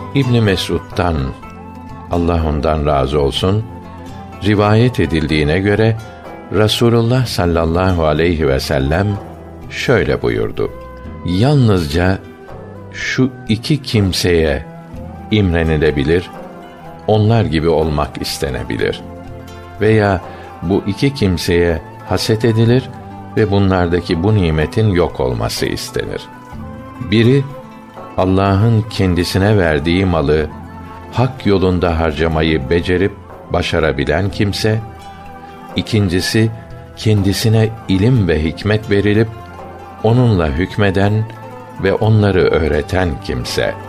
İbn Mesud'dan, Allah ondan razı olsun, rivayet edildiğine göre Rasulullah sallallahu aleyhi ve sellem şöyle buyurdu: Yalnızca şu iki kimseye imrenilebilir, onlar gibi olmak istenebilir. Veya bu iki kimseye haset edilir ve bunlardaki bu nimetin yok olması istenir. Biri, Allah'ın kendisine verdiği malı hak yolunda harcamayı becerip başarabilen kimse, ikincisi, kendisine ilim ve hikmet verilip onunla hükmeden ve onları öğreten kimse.